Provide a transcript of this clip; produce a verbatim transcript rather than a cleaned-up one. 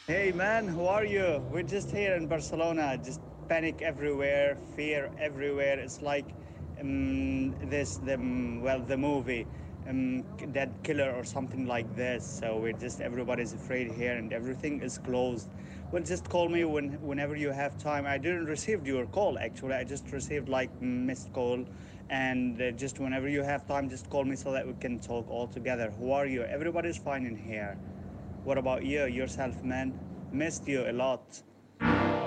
Hey man, how are you? We're just here in Barcelona, just panic everywhere, fear everywhere. It's like um, this, the um, well, the movie, um, Dead Killer or something like this. So we're just everybody's afraid here, and everything is closed. Well, just call me when whenever you have time. I didn't receive your call actually. I just received like missed call, and uh, just whenever you have time, just call me so that we can talk all together. Who are you? Everybody's fine in here. What about you, yourself, man? Missed you a lot.